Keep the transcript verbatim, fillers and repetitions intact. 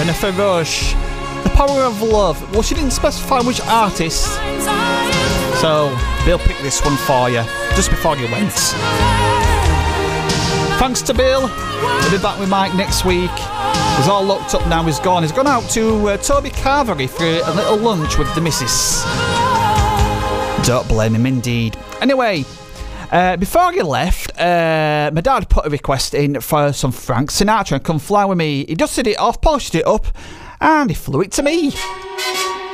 Jennifer Rush. The Power of Love. Well, she didn't specify which artist, so Bill picked this one for you just before you went. Thanks to Bill. We'll be back with Mike next week. He's all locked up now, he's gone. He's gone out to uh, Toby Carvery for a little lunch with the missus. Don't blame him, indeed. Anyway, uh, before he left, uh, my dad put a request in for some Frank Sinatra and Come Fly With Me. He dusted it off, polished it up, and he flew it to me.